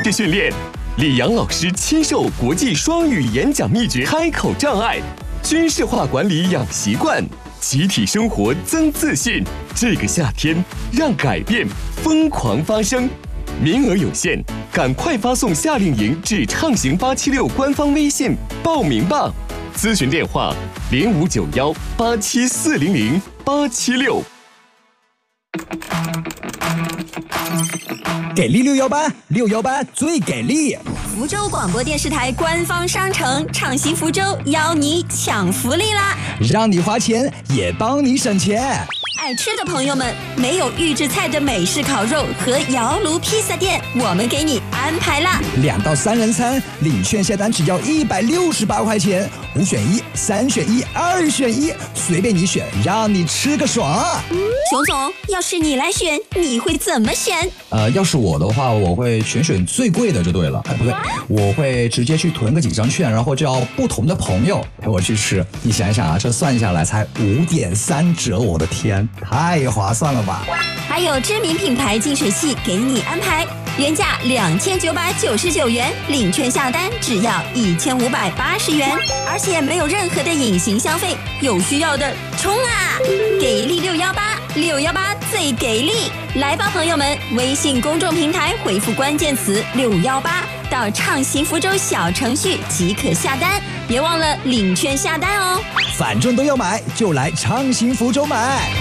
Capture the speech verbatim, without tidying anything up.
的训练。李阳老师亲授国际双语演讲秘诀，开口障碍，军事化管理养习惯，集体生活增自信。这个夏天，让改变疯狂发生。名额有限，赶快发送夏令营至畅行八七六官方微信报名吧。咨询电话：零五九幺八七四零零八七六。 给力六幺八，六幺八最给力！ 福州广播电视台官方商城畅行福州邀你抢福利啦！ 让你花钱也帮你省钱。 爱吃的朋友们，没有预制菜的美式烤肉和窑炉披萨店，我们给你安排啦！ 两到三人餐，领券下单只要一百六十八块钱，五选一，三选一，二选一，随便你选，让你吃个爽！ 熊总，要是你来选，你会怎么选？ 呃，要是我的话，我会全选最贵的就对了。哎，不对，我会直接去囤个几张券，然后叫不同的朋友陪我去吃。你想一想啊，这算下来才五点三折，我的天，太划算了吧！ 还有知名品牌净水器给你安排，原价两千九百九十九元，领券下单只要一千五百八十元，而且没有任何的隐形消费，有需要的冲啊！给力六幺八，六幺八最给力！来吧，朋友们，微信公众平台回复关键词六幺八到畅行福州小程序即可下单，别忘了领券下单哦。 反正都要买，就来畅行福州买。